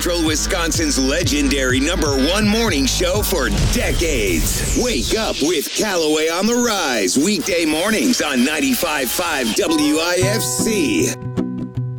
Central Wisconsin's legendary #1 morning show for decades. Wake up with Callaway on the Rise, weekday mornings on 95.5 WIFC.